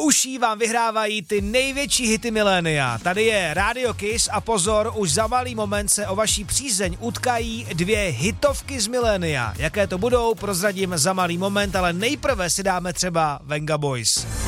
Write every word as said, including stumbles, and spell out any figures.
uší vám vyhrávají ty největší hity milénia. Tady je Radio Kiss a pozor, už za malý moment se o vaší přízeň utkají dvě hitovky z milénia. Jaké to budou, prozradím za malý moment, ale nejprve si dáme třeba Venga Boys.